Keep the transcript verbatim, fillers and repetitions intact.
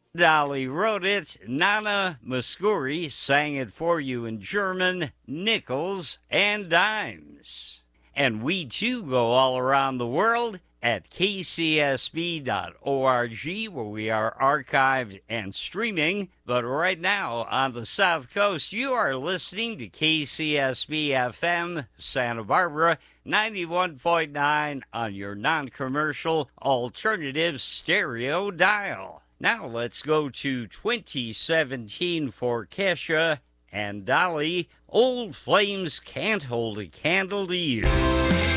Dolly wrote it. Nana Muscuri sang it for you in German, nickels and dimes. And we too go all around the world at k c s b dot org, where we are archived and streaming. But right now on the South Coast, you are listening to K C S B F M Santa Barbara, ninety-one point nine on your non-commercial alternative stereo dial. Now let's go to twenty seventeen for Kesha and Dolly. Old Flames Can't Hold a Candle to You.